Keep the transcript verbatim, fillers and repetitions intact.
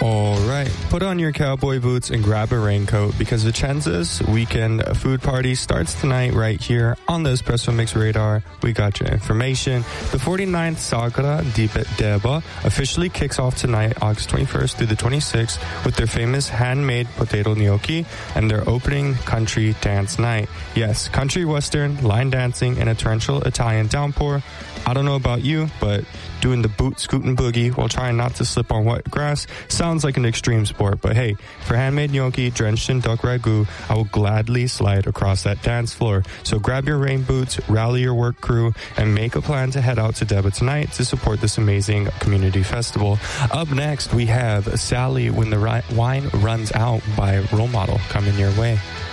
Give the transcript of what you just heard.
All right, put on your cowboy boots and grab a raincoat because Vicenza's weekend food party starts tonight right here on the Espresso Mix Radar. We got your information. The forty-ninth Sagra di Deba officially kicks off tonight, August twenty-first through the twenty-sixth, with their famous handmade potato gnocchi and their opening country dance night. Yes, country western, line dancing, and a torrential Italian downpour. I don't know about you, but doing the boot scootin' boogie while trying not to slip on wet grass sounds like an extreme sport. But hey, for handmade gnocchi drenched in duck ragu, I will gladly slide across that dance floor. So grab your rain boots, rally your work crew, and make a plan to head out to Deba tonight to support this amazing community festival. Up next, we have Sally When the Ri- Wine Runs Out by Role Model coming your way.